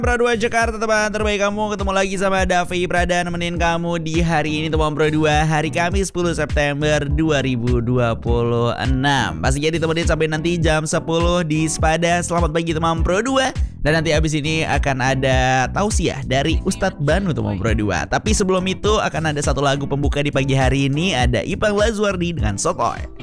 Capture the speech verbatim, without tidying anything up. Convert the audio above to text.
Pro dua Jakarta, teman terbaik kamu. Ketemu lagi sama Davi Prada nemenin kamu di hari ini, teman Pro dua, hari Kamis sepuluh September dua ribu dua puluh enam. Pasti jadi temenin sampai nanti jam sepuluh di Spada. Selamat pagi teman Pro dua. Dan nanti abis ini akan ada tausiah dari Ustadz Banu teman Pro dua. Tapi sebelum itu akan ada satu lagu pembuka di pagi hari ini. Ada Ipang Lazuardi dengan Sotoy.